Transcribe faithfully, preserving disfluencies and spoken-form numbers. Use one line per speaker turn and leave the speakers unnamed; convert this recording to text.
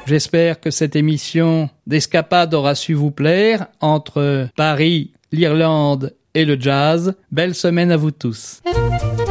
J'espère que cette émission d'escapade aura su vous plaire entre Paris, l'Irlande et le jazz. Belle semaine à vous tous.